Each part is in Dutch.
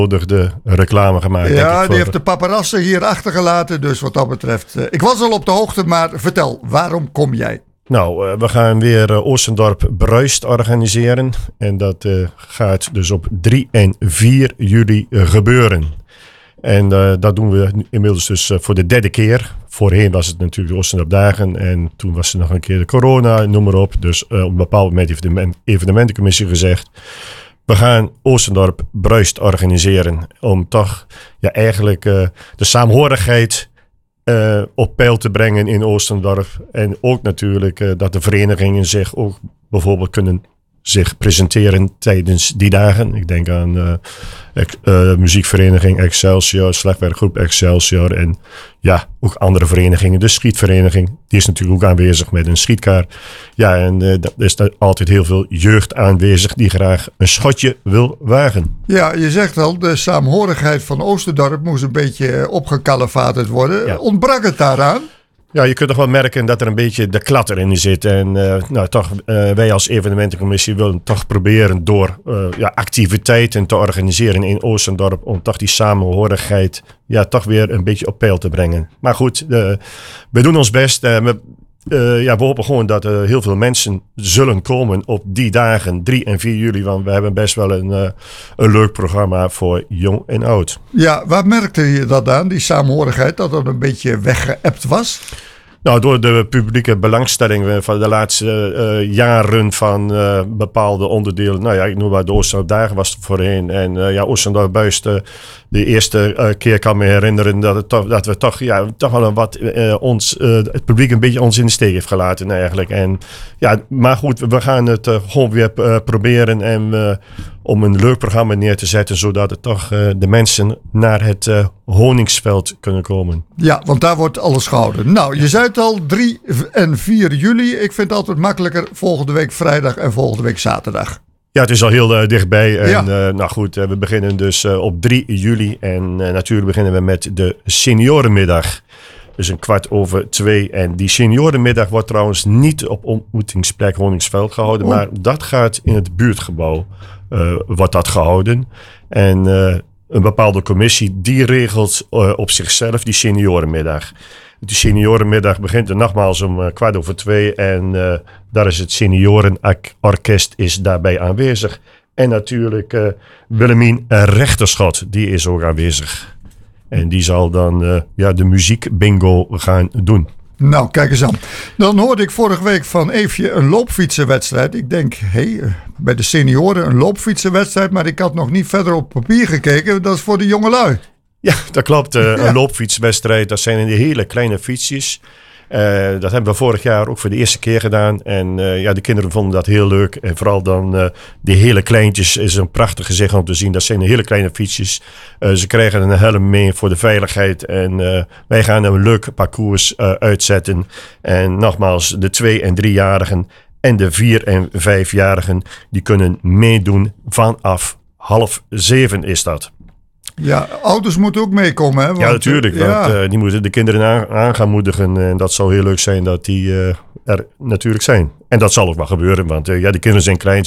de reclame gemaakt. Ja, die heeft de paparazzi hier achtergelaten. Dus wat dat betreft, ik was al op de hoogte, maar vertel, waarom kom jij? Nou, we gaan weer Oostendorp Bruist organiseren. En dat gaat dus op 3 en 4 juli gebeuren. En dat doen we inmiddels dus voor de derde keer. Voorheen was het natuurlijk de Oostendorp Dagen. En toen was er nog een keer de corona, noem maar op. Dus op een bepaald moment heeft de evenementencommissie gezegd: we gaan Oostendorp Bruist organiseren. Om toch eigenlijk de saamhorigheid op peil te brengen in Oostendorp. En ook natuurlijk dat de verenigingen zich ook bijvoorbeeld kunnen zich presenteren tijdens die dagen. Ik denk aan muziekvereniging Excelsior, slagwerkgroep Excelsior en ja, ook andere verenigingen. De schietvereniging, die is natuurlijk ook aanwezig met een schietkar. Ja, en er is altijd heel veel jeugd aanwezig die graag een schotje wil wagen. Ja, je zegt al, de saamhorigheid van Oostendorp moest een beetje opgekalefaterd worden. Ja. Ontbrak het daaraan? Ja, je kunt toch wel merken dat er een beetje de klat erin zit. En wij als evenementencommissie willen toch proberen door activiteiten te organiseren in Oostendorp om toch die samenhorigheid toch weer een beetje op peil te brengen. Maar goed, we doen ons best. We hopen gewoon dat heel veel mensen zullen komen op die dagen, 3 en 4 juli. Want we hebben best wel een leuk programma voor jong en oud. Ja, waar merkte je dat aan, die samenhorigheid, dat dat een beetje weggeëpt was? Nou, door de publieke belangstelling van de laatste jaren van bepaalde onderdelen. Nou ja, ik noem maar de Oostendorp Dagen was er voorheen. En Oostendorp Bruist, de eerste keer kan me herinneren dat we toch wel het publiek een beetje ons in de steek heeft gelaten eigenlijk. En ja, maar goed, we gaan het gewoon weer proberen en om een leuk programma neer te zetten, zodat het toch de mensen naar het Honingsveld kunnen komen. Ja, want daar wordt alles gehouden. Nou, je zei het al, 3 en 4 juli. Ik vind het altijd makkelijker volgende week vrijdag en volgende week zaterdag. Ja, het is al heel dichtbij. En we beginnen dus op 3 juli. En natuurlijk beginnen we met de seniorenmiddag. Dus 2:15. En die seniorenmiddag wordt trouwens niet op ontmoetingsplek Honingsveld gehouden. Maar dat gaat in het buurtgebouw wordt dat gehouden. En een bepaalde commissie die regelt op zichzelf die seniorenmiddag. Die seniorenmiddag begint er nogmaals om 2:15. En daar is het seniorenorkest is daarbij aanwezig. En natuurlijk Willemien Rechterschot, die is ook aanwezig. En die zal dan de muziekbingo gaan doen. Nou, kijk eens aan. Dan hoorde ik vorige week van Eefje een loopfietsenwedstrijd. Ik denk, bij de senioren een loopfietsenwedstrijd. Maar ik had nog niet verder op papier gekeken. Dat is voor de jongelui. Ja, dat klopt. Een loopfietswedstrijd, dat zijn die hele kleine fietsjes. Dat hebben we vorig jaar ook voor de eerste keer gedaan. En de kinderen vonden dat heel leuk. En vooral dan die hele kleintjes is een prachtig gezicht om te zien. Dat zijn de hele kleine fietsjes. Ze krijgen een helm mee voor de veiligheid. En wij gaan een leuk parcours uitzetten. En nogmaals, de 2- en 3-jarigen en de 4- en 5-jarigen... die kunnen meedoen vanaf 6:30 is dat. Ja, ouders moeten ook meekomen, hè? Want, ja, natuurlijk. Want die moeten de kinderen aan gaan moedigen. En dat zou heel leuk zijn dat die er natuurlijk zijn. En dat zal ook wel gebeuren. Want de kinderen zijn klein.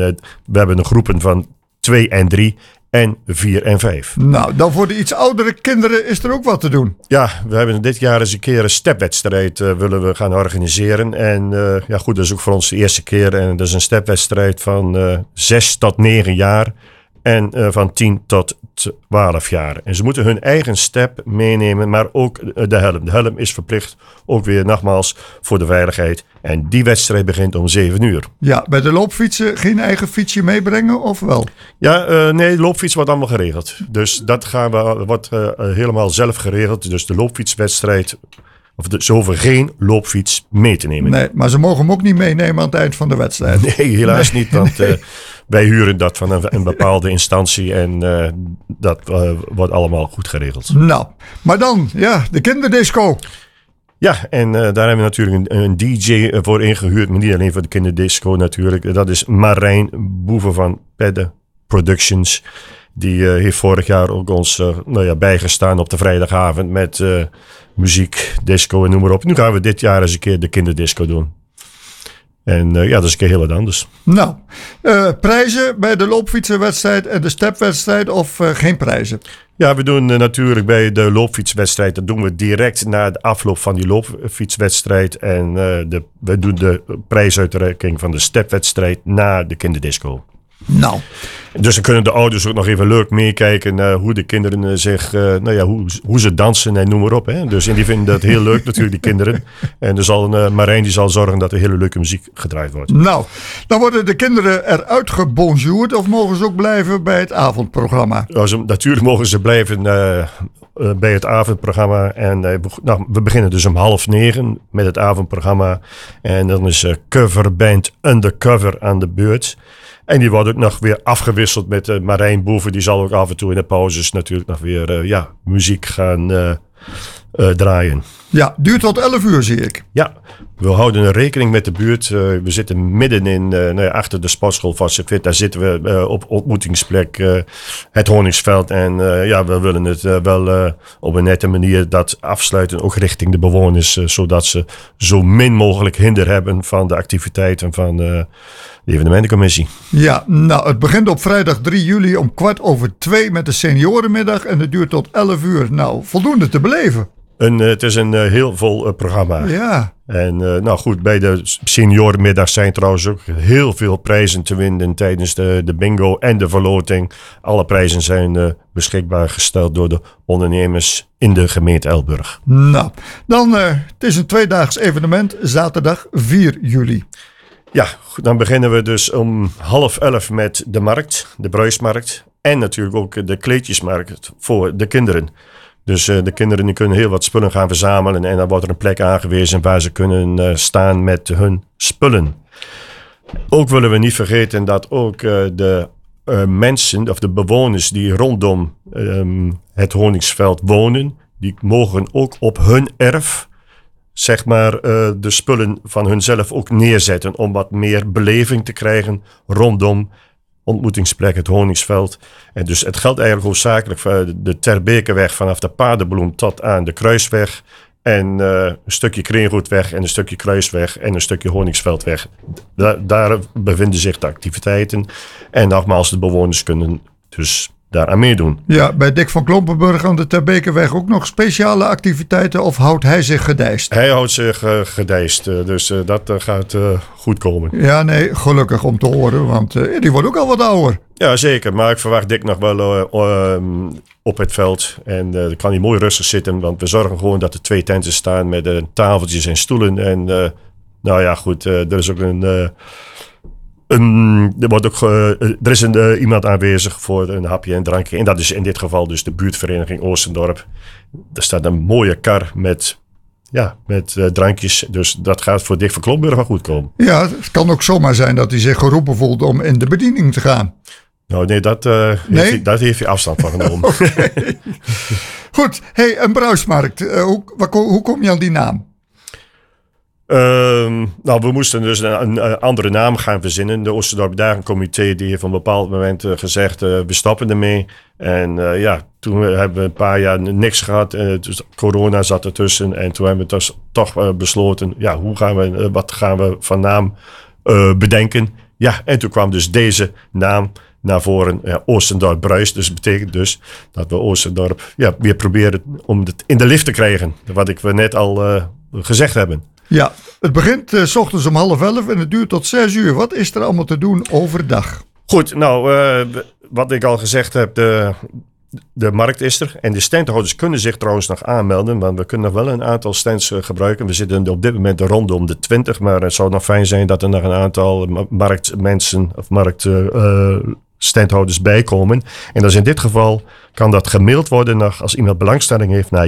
We hebben een groepen van 2 en 3 en 4 en 5. Nou, dan voor de iets oudere kinderen is er ook wat te doen. Ja, we hebben dit jaar eens een keer een stepwedstrijd willen we gaan organiseren. En dat is ook voor ons de eerste keer. En dat is een stepwedstrijd van 6 tot 9 jaar. En van 10 tot 12 jaar. En ze moeten hun eigen step meenemen, maar ook de helm. De helm is verplicht, ook weer nogmaals, voor de veiligheid. En die wedstrijd begint om 7 uur. Ja, bij de loopfietsen geen eigen fietsje meebrengen, of wel? Ja, nee, de loopfiets wordt allemaal geregeld. Dus dat wordt helemaal zelf geregeld. Dus de loopfietswedstrijd... Ze hoeven geen loopfiets mee te nemen. Nee, maar ze mogen hem ook niet meenemen aan het eind van de wedstrijd. Nee, helaas niet. Want wij huren dat van een bepaalde instantie. En dat wordt allemaal goed geregeld. Nou, maar dan, de kinderdisco. Ja, en daar hebben we natuurlijk een DJ voor ingehuurd. Maar niet alleen voor de kinderdisco natuurlijk. Dat is Marijn Boeven van Pedde Productions. Die heeft vorig jaar ook ons bijgestaan op de vrijdagavond met muziek, disco en noem maar op. Nu gaan we dit jaar eens een keer de kinderdisco doen. En dat is een keer heel wat anders. Nou, prijzen bij de loopfietsenwedstrijd en de stepwedstrijd of geen prijzen? Ja, we doen natuurlijk bij de loopfietswedstrijd, dat doen we direct na de afloop van die loopfietswedstrijd. En we doen de prijsuitreiking van de stepwedstrijd na de kinderdisco. Nou. Dus dan kunnen de ouders ook nog even leuk meekijken naar hoe de kinderen zich, hoe ze dansen en noem maar op. Hè. Dus en die vinden dat heel leuk natuurlijk, die kinderen. En er zal Marijn die zal zorgen dat er hele leuke muziek gedraaid wordt. Nou, dan worden de kinderen eruit gebonjourd of mogen ze ook blijven bij het avondprogramma? Natuurlijk mogen ze blijven bij het avondprogramma. En we beginnen dus om 8:30 met het avondprogramma. En dan is coverband Undercover aan de beurt. En die wordt ook nog weer afgewisseld met Marijn Boeven. Die zal ook af en toe in de pauzes natuurlijk nog weer muziek gaan draaien. Ja, duurt tot 11 uur zie ik. Ja, we houden rekening met de buurt. We zitten midden in, achter de sportschool van circuit. Daar zitten we op ontmoetingsplek het Honingsveld. En we willen het wel op een nette manier dat afsluiten. Ook richting de bewoners. Zodat ze zo min mogelijk hinder hebben van de activiteiten van de evenementencommissie. Ja, nou het begint op vrijdag 3 juli om 2:15 met de seniorenmiddag. En het duurt tot 11 uur. Nou, voldoende te beleven. Het is een heel vol programma. Ja. En goed, bij de seniorenmiddag zijn trouwens ook heel veel prijzen te winnen tijdens de bingo en de verloting. Alle prijzen zijn beschikbaar gesteld door de ondernemers in de gemeente Elburg. Nou, dan het is een 2-daags evenement, zaterdag 4 juli. Ja, dan beginnen we dus om 10:30 met de markt, de Bruismarkt. En natuurlijk ook de kleedjesmarkt voor de kinderen. Dus de kinderen die kunnen heel wat spullen gaan verzamelen. En dan wordt er een plek aangewezen waar ze kunnen staan met hun spullen. Ook willen we niet vergeten dat ook de mensen of de bewoners die rondom het Honingsveld wonen. Die mogen ook op hun erf zeg maar de spullen van hunzelf ook neerzetten. Om wat meer beleving te krijgen rondom ontmoetingsplek, het Honingsveld. En dus het geldt eigenlijk hoofdzakelijk voor de Terbekerweg vanaf de Paardenbloem tot aan de Kruisweg. En een stukje Kreengoedweg en een stukje Kruisweg en een stukje Honingsveldweg. Daar bevinden zich de activiteiten. En nogmaals, de bewoners kunnen dus daaraan meedoen. Ja, bij Dick van Klompenburg aan de Terbekerweg ook nog speciale activiteiten of houdt hij zich gedijst? Hij houdt zich gedijst, dus dat gaat goed komen. Ja, nee, gelukkig om te horen, want die wordt ook al wat ouder. Ja, zeker, maar ik verwacht Dick nog wel op het veld. En dan kan hij mooi rustig zitten, want we zorgen gewoon dat er 2 tenten staan met tafeltjes en stoelen. En er is ook er is iemand aanwezig voor een hapje en drankje. En dat is in dit geval dus de buurtvereniging Oostendorp. Er staat een mooie kar met drankjes. Dus dat gaat voor Dick van Klompenburg wel goed komen. Ja, het kan ook zomaar zijn dat hij zich geroepen voelt om in de bediening te gaan. Nou nee, dat heeft hij afstand van genomen. Okay. Goed, een Bruismarkt. Hoe kom je aan die naam? We moesten dus een andere naam gaan verzinnen. De Oostendorp Dagencomité die heeft op een bepaald moment gezegd, we stoppen ermee. En toen hebben we een paar jaar niks gehad. Dus corona zat ertussen. En toen hebben we dus toch besloten, wat gaan we van naam bedenken. Ja, en toen kwam dus deze naam naar voren. Oostendorp Bruis. Dus dat betekent dus dat we Oostendorp weer proberen om het in de lift te krijgen. Wat we net al gezegd hebben. Ja, het begint 's ochtends om 10:30 en het duurt tot 6 uur. Wat is er allemaal te doen overdag? Goed, wat ik al gezegd heb, de markt is er. En de standhouders kunnen zich trouwens nog aanmelden, want we kunnen nog wel een aantal stands gebruiken. We zitten op dit moment rondom de 20, maar het zou nog fijn zijn dat er nog een aantal marktmensen of standhouders bijkomen. En dus in dit geval kan dat gemaild worden als iemand belangstelling heeft naar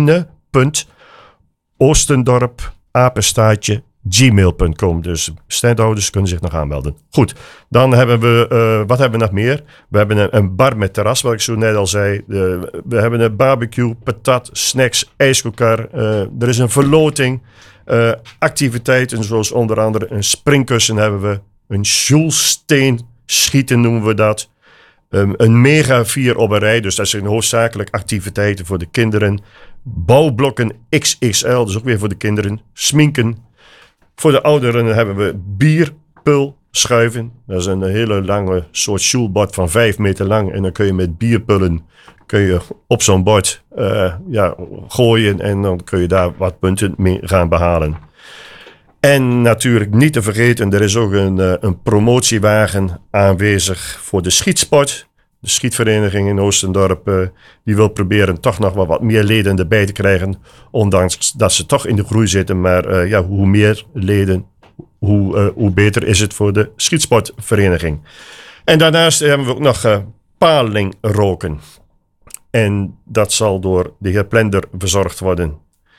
janine.oostendorp@gmail.com. Dus standhouders kunnen zich nog aanmelden. Goed, dan hebben we, wat hebben we nog meer? We hebben een bar met terras, wat ik zo net al zei. We hebben een barbecue, patat, snacks, ijskoelkar. Er is een verloting. Activiteiten zoals onder andere een springkussen hebben we. Een sjoelsteen schieten noemen we dat. Een mega 4 op een rij, dus dat zijn hoofdzakelijk activiteiten voor de kinderen. Bouwblokken XXL, dus ook weer voor de kinderen. Sminken. Voor de ouderen hebben we bierpulschuiven. Dat is een hele lange soort sjoelbord van 5 meter lang. En dan kun je met bierpullen op zo'n bord gooien. En dan kun je daar wat punten mee gaan behalen. En natuurlijk niet te vergeten, er is ook een promotiewagen aanwezig voor de schietsport. De schietvereniging in Oostendorp die wil proberen toch nog wel wat meer leden erbij te krijgen. Ondanks dat ze toch in de groei zitten. Maar hoe meer leden, hoe beter is het voor de schietsportvereniging. En daarnaast hebben we ook nog palingroken. En dat zal door de heer Plender verzorgd worden.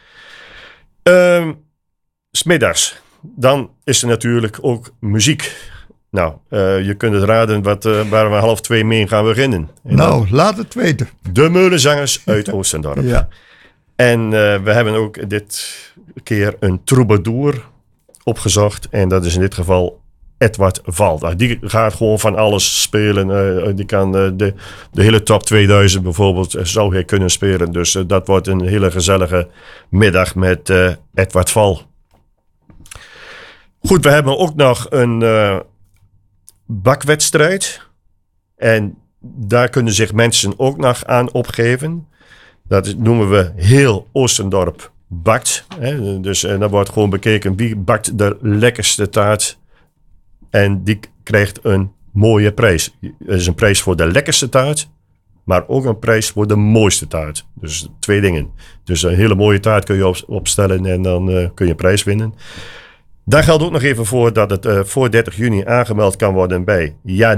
's Middags, dan is er natuurlijk ook muziek. Nou, je kunt het raden waar we 1:30 mee gaan beginnen. En laat het weten. De Meulenzangers uit Oostendorp. Ja. En we hebben ook dit keer een troubadour opgezocht. En dat is in dit geval Edward Val. Nou, die gaat gewoon van alles spelen. Die kan de hele top 2000 bijvoorbeeld zou hij kunnen spelen. Dus dat wordt een hele gezellige middag met Edward Val. Goed, we hebben ook nog een bakwedstrijd. En daar kunnen zich mensen ook nog aan opgeven. Dat noemen we heel Oostendorp bakt. Hè? Dus dan wordt gewoon bekeken wie bakt de lekkerste taart. En die krijgt een mooie prijs. Er is een prijs voor de lekkerste taart. Maar ook een prijs voor de mooiste taart. Dus 2 dingen. Dus een hele mooie taart kun je opstellen en dan kun je een prijs winnen. Daar geldt ook nog even voor dat het voor 30 juni aangemeld kan worden bij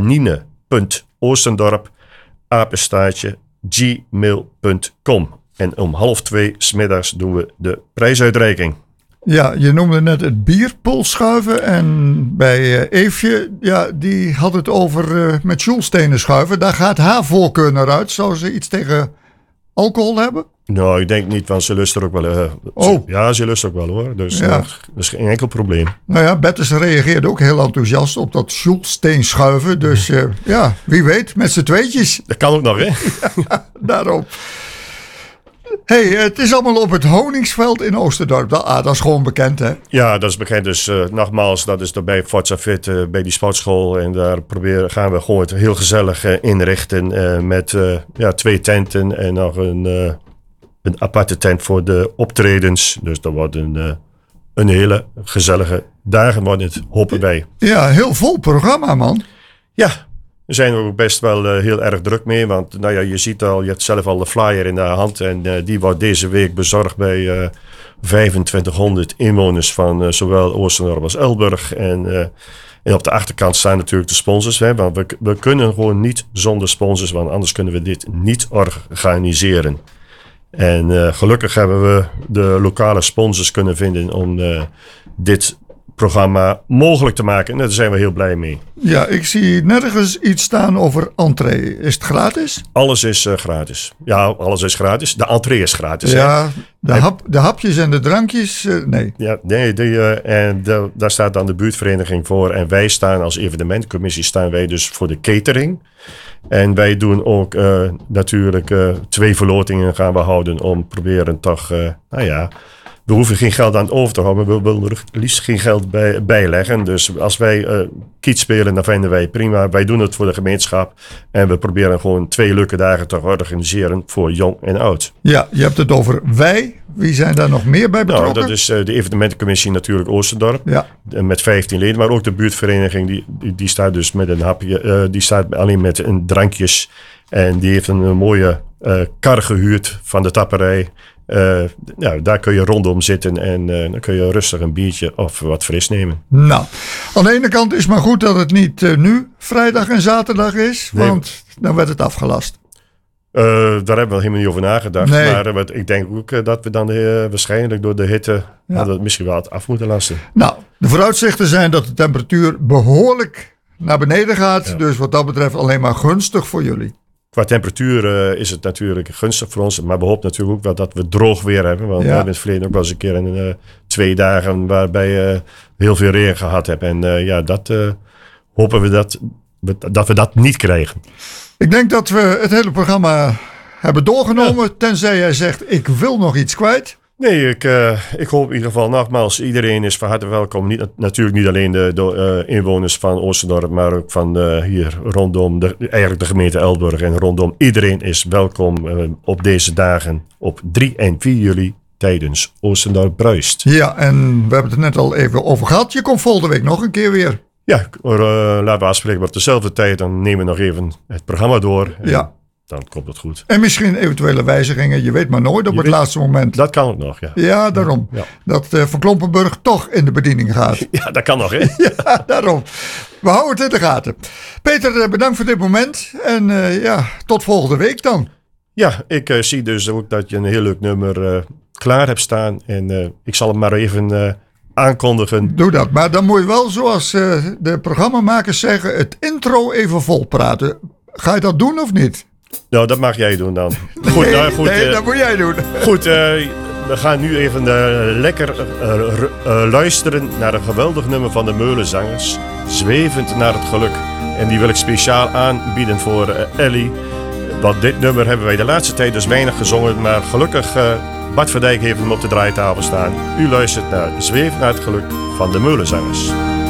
janine.oostendorp@gmail.com. En om 1:30 's middags doen we de prijsuitreiking. Ja, je noemde net het bierpulschuiven. En bij Eefje, die had het over met sjoelstenen schuiven. Daar gaat haar voorkeur naar uit. Zou ze iets tegen alcohol hebben? Nou, ik denk niet, want ze lust er ook wel. Ze lust ook wel hoor. Dus dat is geen enkel probleem. Nou ja, Bettes reageerde ook heel enthousiast op dat sjoelsteen schuiven. Dus wie weet, met z'n tweetjes. Dat kan ook nog, hè? Daarom. Hey, het is allemaal op het Honingsveld in Oosterdorp. Dat is gewoon bekend, hè? Ja, dat is bekend. Dus nogmaals, dat is bij Forza Fit, bij die sportschool. En daar gaan we gewoon het heel gezellig inrichten. Met 2 tenten en nog een aparte tent voor de optredens. Dus dat wordt een hele gezellige dagen, wordt het, hopen wij. Ja, heel vol programma, man. Ja, daar zijn we ook best wel heel erg druk mee. Want je ziet al, je hebt zelf al de flyer in de hand. En die wordt deze week bezorgd bij 2500 inwoners van zowel Oostendorp als Elburg. En op de achterkant staan natuurlijk de sponsors. Hè, want we kunnen gewoon niet zonder sponsors, want anders kunnen we dit niet organiseren. En gelukkig hebben we de lokale sponsors kunnen vinden om dit programma mogelijk te maken. En daar zijn we heel blij mee. Ja, ik zie nergens iets staan over entree. Is het gratis? Alles is gratis. Ja, alles is gratis. De entree is gratis. Ja, de hapjes en de drankjes, nee. Ja, nee, daar staat dan de buurtvereniging voor. En wij staan als evenementcommissie dus voor de catering. En wij doen ook natuurlijk 2 verlotingen gaan we houden om proberen toch, we hoeven geen geld aan over te houden, maar we willen er liefst geen geld bijleggen. Dus als wij kiet spelen, dan vinden wij prima. Wij doen het voor de gemeenschap en we proberen gewoon 2 leuke dagen te organiseren voor jong en oud. Ja, je hebt het over wij. Wie zijn daar nog meer bij betrokken? Nou, dat is de evenementencommissie natuurlijk Oostendorp. Ja. Met 15 leden, maar ook de buurtvereniging die staat dus met een hapje. Die staat alleen met een drankjes. En die heeft een mooie kar gehuurd van de tapperij. Daar kun je rondom zitten en dan kun je rustig een biertje of wat fris nemen. Nou, aan de ene kant is maar goed dat het niet nu vrijdag en zaterdag is, want dan werd het afgelast. Daar hebben we helemaal niet over nagedacht. Nee. Maar ik denk ook dat we dan waarschijnlijk door de hitte het misschien wel af moeten lasten. Nou, de vooruitzichten zijn dat de temperatuur behoorlijk naar beneden gaat. Ja. Dus wat dat betreft alleen maar gunstig voor jullie. Qua temperatuur is het natuurlijk gunstig voor ons. Maar we hopen natuurlijk ook wel dat we droog weer hebben. Want we hebben in het verleden ook wel eens een keer 2 dagen waarbij heel veel regen gehad hebben. En dat hopen we dat we dat niet krijgen. Ik denk dat we het hele programma hebben doorgenomen. Ja. Tenzij jij zegt, ik wil nog iets kwijt. Nee, ik hoop in ieder geval nogmaals, iedereen is van harte welkom. Natuurlijk niet alleen de inwoners van Oostendorp, maar ook van hier rondom eigenlijk de gemeente Elburg en rondom. Iedereen is welkom op deze dagen op 3 en 4 juli tijdens Oostendorp Bruist. Ja, en we hebben het net al even over gehad. Je komt volgende week nog een keer weer. Ja, laten we afspreken op dezelfde tijd. Dan nemen we nog even het programma door. Ja. Dan komt het goed. En misschien eventuele wijzigingen. Je weet maar nooit op het laatste moment. Dat kan ook nog, ja. Ja, daarom. Ja. Dat Van Klompenburg toch in de bediening gaat. Ja, dat kan nog, hè? Ja, daarom. We houden het in de gaten. Peter, bedankt voor dit moment. En tot volgende week dan. Ja, ik zie dus ook dat je een heel leuk nummer klaar hebt staan. En ik zal het maar even aankondigen. Doe dat. Maar dan moet je wel, zoals de programmamakers zeggen, het intro even vol praten. Ga je dat doen of niet? Nou, dat mag jij doen dan. Goed, nee, dat moet jij doen. Goed, we gaan nu even lekker luisteren naar een geweldig nummer van de Meulenzangers. Zwevend naar het geluk. En die wil ik speciaal aanbieden voor Ellie. Want dit nummer hebben wij de laatste tijd dus weinig gezongen. Maar gelukkig, Bart Verdijk heeft hem op de draaitafel staan. U luistert naar Zwevend naar het geluk van de Meulenzangers.